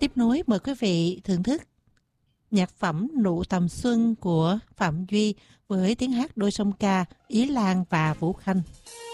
Tiếp nối mời quý vị thưởng thức nhạc phẩm Nụ Tầm Xuân của Phạm Duy với tiếng hát đôi song ca Ý Lan và Vũ Khanh.